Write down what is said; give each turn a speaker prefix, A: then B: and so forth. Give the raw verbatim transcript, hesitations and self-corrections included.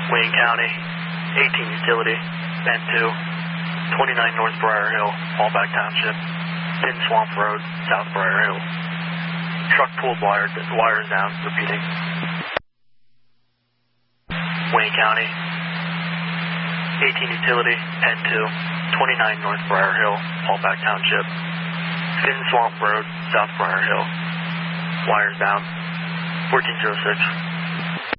A: Wayne County, eighteen Utility, N two, twenty-nine North Briar Hill, Fallback Township, Thin Swamp Road, South Briar Hill. Truck pulled wire, wires down, repeating. Wayne County, eighteen Utility, N two, twenty-nine North Briar Hill, Fallback Township, Thin Swamp Road, South Briar Hill. Wires down, fourteen oh six.